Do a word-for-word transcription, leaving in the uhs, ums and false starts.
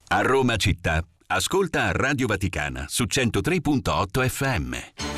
A Roma città, ascolta Radio Vaticana su centotré virgola otto F M.